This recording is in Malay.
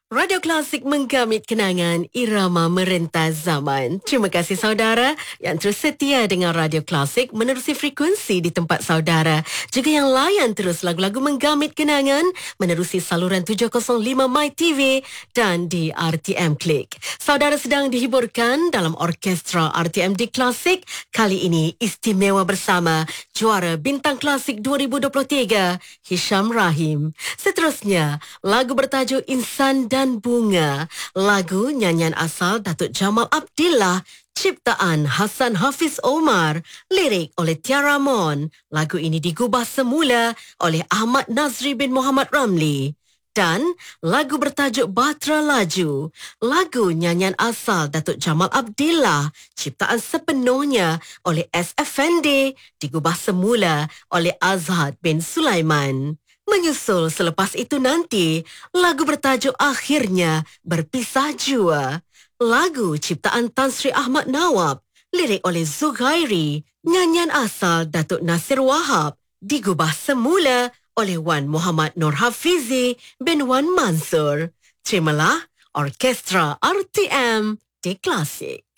Radio Klasik menggamit kenangan irama merentas zaman. Terima kasih saudara yang terus setia dengan Radio Klasik menerusi frekuensi di tempat saudara. Juga yang layan terus lagu-lagu menggamit kenangan menerusi saluran 705 My TV dan di RTM Klik. Saudara sedang dihiburkan dalam orkestra RTM di Klasik. Kali ini istimewa bersama juara Bintang Klasik 2023, Hisham Rahim. Seterusnya, lagu bertajuk Insan dan Bunga, lagu nyanyian asal Datuk Jamal Abdillah, ciptaan Hassan Hafiz Omar, lirik oleh Tiara Mon. Lagu ini digubah semula oleh Ahmad Nazri bin Muhammad Ramli. Dan lagu bertajuk Batra Laju, lagu nyanyian asal Datuk Jamal Abdillah, ciptaan sepenuhnya oleh S. Effendi, digubah semula oleh Azhad bin Sulaiman. Menyusul selepas itu nanti, lagu bertajuk Akhirnya Berpisah Jua, lagu ciptaan Tan Sri Ahmad Nawab, lirik oleh Zughairi, nyanyian asal Datuk Nasir Wahab, digubah semula oleh Wan Muhammad Nur Hafizi bin Wan Mansur. Terimalah Orkestra RTM di Klasik.